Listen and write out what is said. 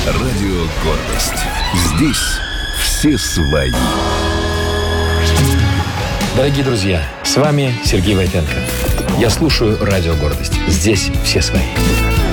Радио «Гордость». Здесь все свои. Дорогие друзья, с вами Сергей Войтенко. Я слушаю Радио «Гордость». Здесь все свои.